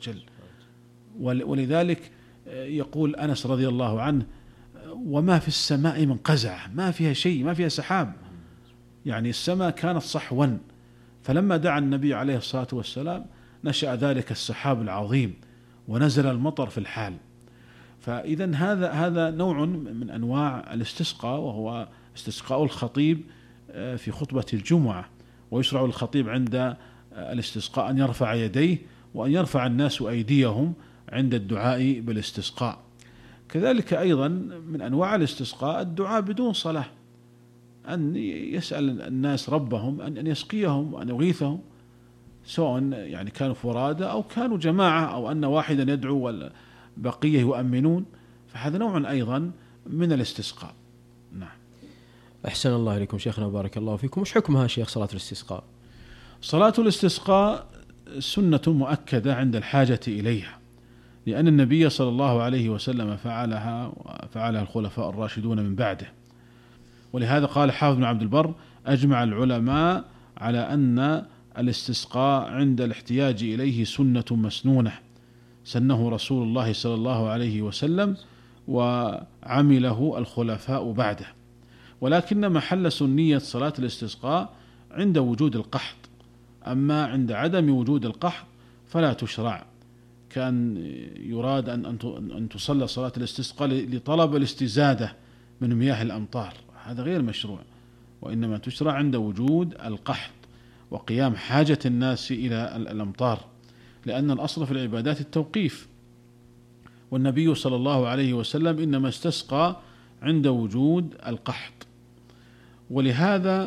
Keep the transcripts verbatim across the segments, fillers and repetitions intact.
جل. ولذلك يقول أنس رضي الله عنه: وما في السماء من قزعة، ما فيها شيء، ما فيها سحاب، يعني السماء كانت صحوا. فلما دعا النبي عليه الصلاة والسلام نشأ ذلك السحاب العظيم ونزل المطر في الحال. فإذا هذا هذا نوع من أنواع الاستسقاء، وهو استسقاء الخطيب في خطبة الجمعة. ويشرع الخطيب عند الاستسقاء أن يرفع يديه، وأن يرفع الناس أيديهم عند الدعاء بالاستسقاء. كذلك أيضا من أنواع الاستسقاء الدعاء بدون صلاة، أن يسأل الناس ربهم أن يسقيهم وأن يغيثهم، سواء يعني كانوا فرادى أو كانوا جماعة، أو أن واحدا يدعو والبقية يؤمنون، فهذا نوع أيضا من الاستسقاء. نعم. أحسن الله إليكم شيخنا وبارك الله فيكم. وش حكمها شيخ صلاة الاستسقاء؟ صلاة الاستسقاء سنة مؤكدة عند الحاجة إليها، لأن النبي صلى الله عليه وسلم فعلها وفعلها الخلفاء الراشدون من بعده. ولهذا قال حافظ بن عبد البر: أجمع العلماء على أن الاستسقاء عند الاحتياج إليه سنة مسنونة سنه رسول الله صلى الله عليه وسلم وعمله الخلفاء بعده. ولكن محل سنية صلاة الاستسقاء عند وجود القحط، أما عند عدم وجود القحط فلا تشرع. كان يراد أن أن تصلى صلاة الاستسقاء لطلب الاستزادة من مياه الأمطار، هذا غير مشروع، وإنما تشرع عند وجود القحط وقيام حاجة الناس إلى الأمطار، لأن الأصل في العبادات التوقيف، والنبي صلى الله عليه وسلم إنما استسقى عند وجود القحط. ولهذا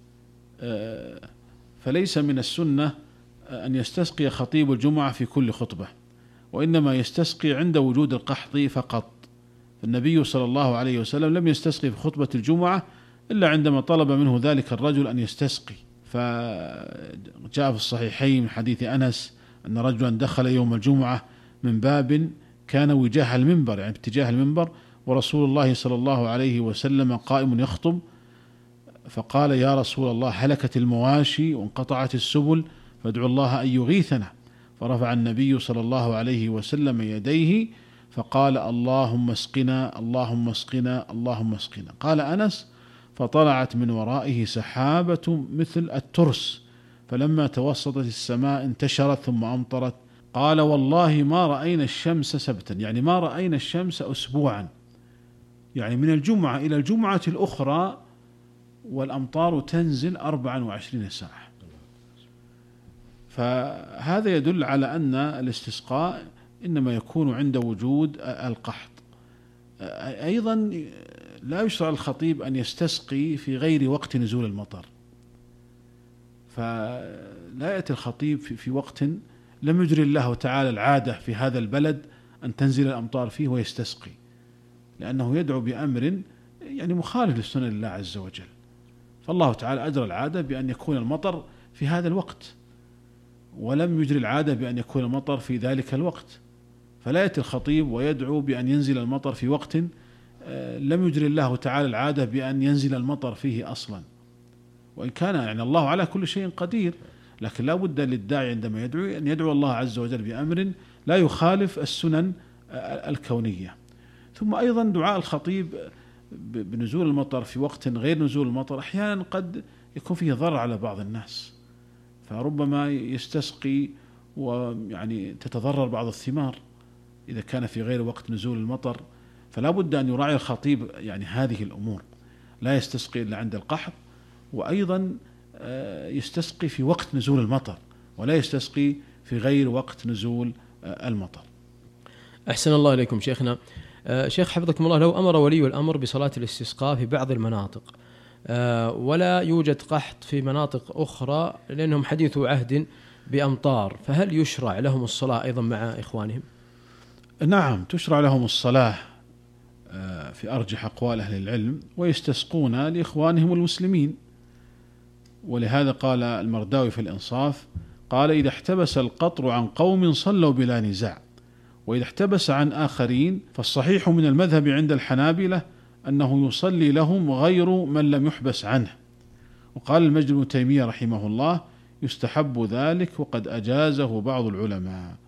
فليس من السنة أن يستسقي خطيب الجمعة في كل خطبة، وإنما يستسقي عند وجود القحط فقط. النبي صلى الله عليه وسلم لم يستسقي في خطبة الجمعة إلا عندما طلب منه ذلك الرجل أن يستسقي. فجاء في الصحيحين من حديث أنس أن رجلا دخل يوم الجمعة من باب كان وجاه المنبر، يعني اتجاه المنبر، ورسول الله صلى الله عليه وسلم قائم يخطب، فقال: يا رسول الله، هلكت المواشي وانقطعت السبل، فادعوا الله أن يغيثنا. فرفع النبي صلى الله عليه وسلم يديه فقال: اللهم اسقنا، اللهم اسقنا، اللهم اسقنا. قال أنس: فطلعت من ورائه سحابة مثل الترس، فلما توسطت السماء انتشرت ثم أمطرت. قال: والله ما رأينا الشمس سبتا، يعني ما رأينا الشمس أسبوعا، يعني من الجمعة إلى الجمعة الأخرى والأمطار تنزل أربعا وعشرين ساعة. فهذا يدل على أن الاستسقاء إنما يكون عند وجود القحط. أيضا لا يشرع الخطيب أن يستسقي في غير وقت نزول المطر، فلا يأتي الخطيب في وقت لم يجري الله تعالى العادة في هذا البلد أن تنزل الأمطار فيه ويستسقي، لأنه يدعو بأمر يعني مخالف لسنن الله عز وجل. فالله تعالى أجرى العادة بأن يكون المطر في هذا الوقت، ولم يجري العادة بأن يكون المطر في ذلك الوقت. فلا يأتي الخطيب ويدعو بأن ينزل المطر في وقت لم يجري الله تعالى العادة بأن ينزل المطر فيه أصلا، وإن كان يعني الله على كل شيء قدير، لكن لا بد للداعي عندما يدعو أن يدعو الله عز وجل بأمر لا يخالف السنن الكونية. ثم أيضا دعاء الخطيب بنزول المطر في وقت غير نزول المطر أحيانا قد يكون فيه ضرر على بعض الناس، فربما يستسقي ويعني تتضرر بعض الثمار إذا كان في غير وقت نزول المطر. فلا بد أن يراعي الخطيب يعني هذه الأمور، لا يستسقي إلا عند القحط، وأيضا يستسقي في وقت نزول المطر، ولا يستسقي في غير وقت نزول المطر. أحسن الله إليكم شيخنا. شيخ حفظكم الله، لو أمر ولي الأمر بصلاة الاستسقاء في بعض المناطق ولا يوجد قحط في مناطق أخرى لأنهم حديثوا عهد بأمطار، فهل يشرع لهم الصلاة أيضا مع إخوانهم؟ نعم، تشرع لهم الصلاة في أرجح أقوال أهل العلم، ويستسقون لإخوانهم المسلمين. ولهذا قال المرداوي في الإنصاف، قال: إذا احتبس القطر عن قوم صلوا بلا نزاع، وإذا احتبس عن آخرين فالصحيح من المذهب عند الحنابلة أنه يصلي لهم غير من لم يحبس عنه. وقال المجد بن تيمية رحمه الله: يستحب ذلك وقد أجازه بعض العلماء.